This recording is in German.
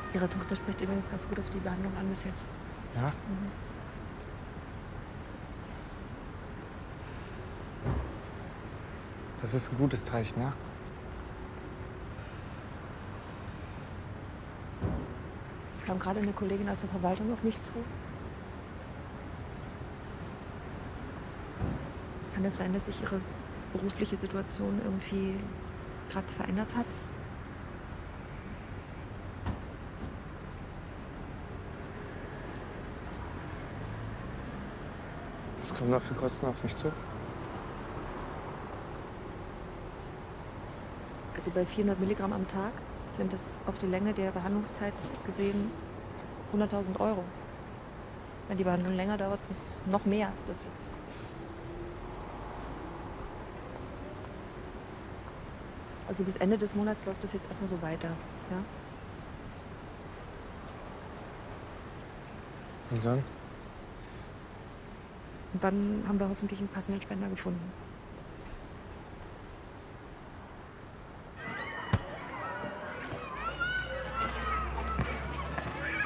Ihre Tochter spricht übrigens ganz gut auf die Behandlung an bis jetzt. Ja? Mhm. Das ist ein gutes Zeichen, ja? Es kam gerade eine Kollegin aus der Verwaltung auf mich zu. Kann es sein, dass sich Ihre berufliche Situation irgendwie gerade verändert hat? Was kommen da für Kosten auf mich zu? Also bei 400 Milligramm am Tag sind es auf die Länge der Behandlungszeit gesehen 100.000 Euro. Wenn die Behandlung länger dauert, sind es noch mehr. Das ist also bis Ende des Monats läuft das jetzt erstmal so weiter, ja? Und dann? Und dann haben wir hoffentlich einen passenden Spender gefunden.